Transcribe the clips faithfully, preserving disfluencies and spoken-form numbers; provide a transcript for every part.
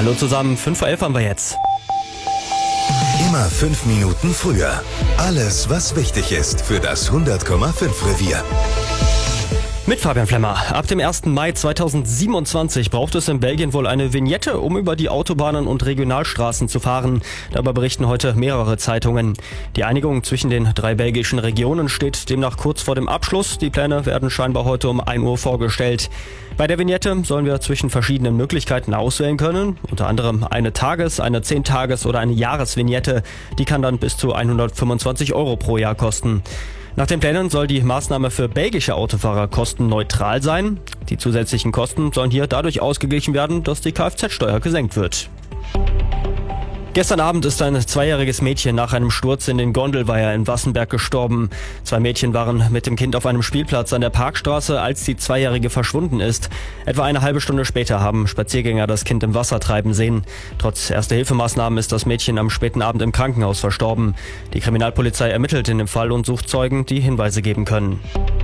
Hallo zusammen, fünf vor elf haben wir jetzt. Immer fünf Minuten früher. Alles, was wichtig ist für das hundert Komma fünf Revier. Mit Fabian Flemmer. Ab dem ersten Mai zweitausendsiebenundzwanzig braucht es in Belgien wohl eine Vignette, um über die Autobahnen und Regionalstraßen zu fahren. Dabei berichten heute mehrere Zeitungen. Die Einigung zwischen den drei belgischen Regionen steht demnach kurz vor dem Abschluss. Die Pläne werden scheinbar heute um ein Uhr vorgestellt. Bei der Vignette sollen wir zwischen verschiedenen Möglichkeiten auswählen können. Unter anderem eine Tages-, eine Zehn-Tages- oder eine Jahresvignette. Die kann dann bis zu hundertfünfundzwanzig Euro pro Jahr kosten. Nach den Plänen soll die Maßnahme für belgische Autofahrer kostenneutral sein. Die zusätzlichen Kosten sollen hier dadurch ausgeglichen werden, dass die Kfz-Steuer gesenkt wird. Gestern Abend ist ein zweijähriges Mädchen nach einem Sturz in den Gondelweiher in Wassenberg gestorben. Zwei Mädchen waren mit dem Kind auf einem Spielplatz an der Parkstraße, als die Zweijährige verschwunden ist. Etwa eine halbe Stunde später haben Spaziergänger das Kind im Wasser treiben sehen. Trotz Erste-Hilfe-Maßnahmen ist das Mädchen am späten Abend im Krankenhaus verstorben. Die Kriminalpolizei ermittelt in dem Fall und sucht Zeugen, die Hinweise geben können.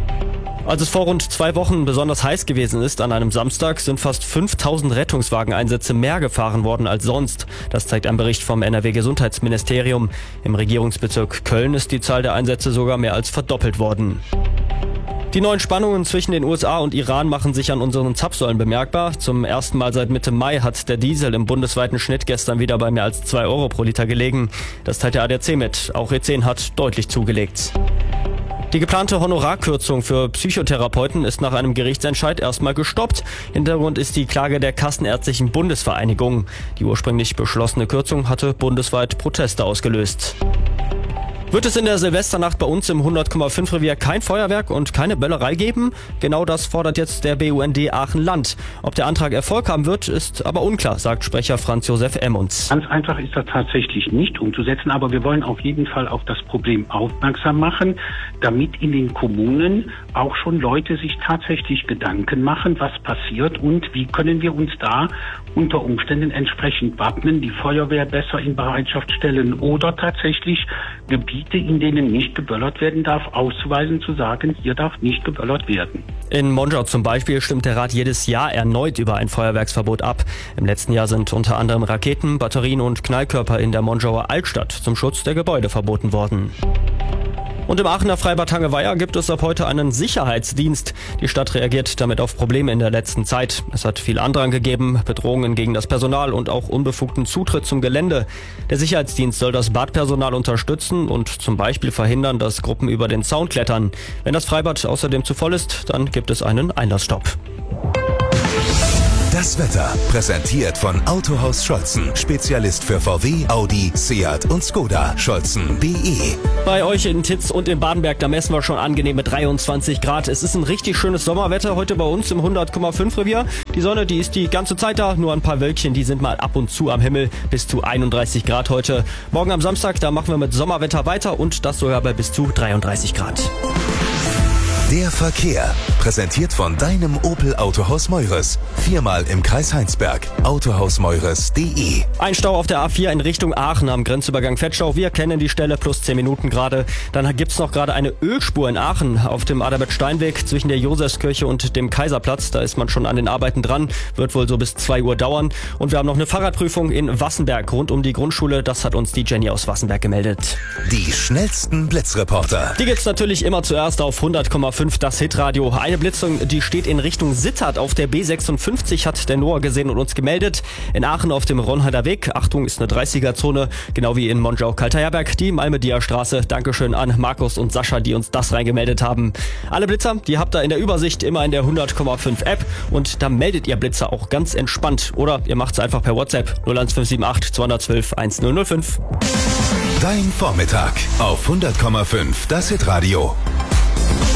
Als es vor rund zwei Wochen besonders heiß gewesen ist an einem Samstag, sind fast fünftausend Rettungswageneinsätze mehr gefahren worden als sonst. Das zeigt ein Bericht vom N R W-Gesundheitsministerium. Im Regierungsbezirk Köln ist die Zahl der Einsätze sogar mehr als verdoppelt worden. Die neuen Spannungen zwischen den U S A und Iran machen sich an unseren Zapfsäulen bemerkbar. Zum ersten Mal seit Mitte Mai hat der Diesel im bundesweiten Schnitt gestern wieder bei mehr als zwei Euro pro Liter gelegen. Das teilt der A D A C mit. Auch E zehn hat deutlich zugelegt. Die geplante Honorarkürzung für Psychotherapeuten ist nach einem Gerichtsentscheid erstmal gestoppt. Hintergrund ist die Klage der Kassenärztlichen Bundesvereinigung. Die ursprünglich beschlossene Kürzung hatte bundesweit Proteste ausgelöst. Wird es in der Silvesternacht bei uns im hundert Komma fünf Revier kein Feuerwerk und keine Böllerei geben? Genau das fordert jetzt der B U N D Aachen-Land. Ob der Antrag Erfolg haben wird, ist aber unklar, sagt Sprecher Franz Josef Emmons. Ganz einfach ist das tatsächlich nicht umzusetzen, aber wir wollen auf jeden Fall auf das Problem aufmerksam machen, damit in den Kommunen auch schon Leute sich tatsächlich Gedanken machen, was passiert und wie können wir uns da unter Umständen entsprechend wappnen, die Feuerwehr besser in Bereitschaft stellen oder tatsächlich Gebiete, in denen nicht geböllert werden darf, auszuweisen, zu sagen, hier darf nicht geböllert werden. In Monschau zum Beispiel stimmt der Rat jedes Jahr erneut über ein Feuerwerksverbot ab. Im letzten Jahr sind unter anderem Raketen, Batterien und Knallkörper in der Monschauer Altstadt zum Schutz der Gebäude verboten worden. Und im Aachener Freibad Hangeweiher gibt es ab heute einen Sicherheitsdienst. Die Stadt reagiert damit auf Probleme in der letzten Zeit. Es hat viel Andrang gegeben, Bedrohungen gegen das Personal und auch unbefugten Zutritt zum Gelände. Der Sicherheitsdienst soll das Badpersonal unterstützen und zum Beispiel verhindern, dass Gruppen über den Zaun klettern. Wenn das Freibad außerdem zu voll ist, dann gibt es einen Einlassstopp. Das Wetter präsentiert von Autohaus Scholzen. Spezialist für V W, Audi, Seat und Skoda. Scholzen punkt de. Bei euch in Titz und in Badenberg, da messen wir schon angenehme dreiundzwanzig Grad. Es ist ein richtig schönes Sommerwetter heute bei uns im hundert Komma fünf Revier. Die Sonne, die ist die ganze Zeit da, nur ein paar Wölkchen, die sind mal ab und zu am Himmel. Bis zu einunddreißig Grad heute. Morgen am Samstag, da machen wir mit Sommerwetter weiter und das sogar bei bis zu dreiunddreißig Grad. Der Verkehr, präsentiert von deinem Opel Autohaus Meures. Viermal im Kreis Heinsberg. autohaus meures punkt de. Ein Stau auf der A vier in Richtung Aachen am Grenzübergang Vetschau. Wir kennen die Stelle, plus zehn Minuten gerade. Dann gibt's noch gerade eine Ölspur in Aachen auf dem Adalbert-Stein-Weg zwischen der Josefskirche und dem Kaiserplatz. Da ist man schon an den Arbeiten dran. Wird wohl so bis zwei Uhr dauern. Und wir haben noch eine Fahrradprüfung in Wassenberg rund um die Grundschule. Das hat uns die Jenny aus Wassenberg gemeldet. Die schnellsten Blitzreporter. Die gibt's natürlich immer zuerst auf hundert Komma fünf, das Hitradio. Eine Blitzung, die steht in Richtung Sittard auf der B sechsundfünfzig, hat der Noah gesehen und uns gemeldet. In Aachen auf dem Ronheider Weg. Achtung, ist eine dreißiger-Zone, genau wie in Monschau-Kalterherberg, die Malmedier-Straße. Dankeschön an Markus und Sascha, die uns das reingemeldet haben. Alle Blitzer, die habt ihr in der Übersicht immer in der hundert Komma fünf App und da meldet ihr Blitzer auch ganz entspannt. Oder ihr macht's einfach per WhatsApp null eins fünf sieben acht zwei eins zwei eins null null fünf. Dein Vormittag auf hundert Komma fünf, das Hitradio.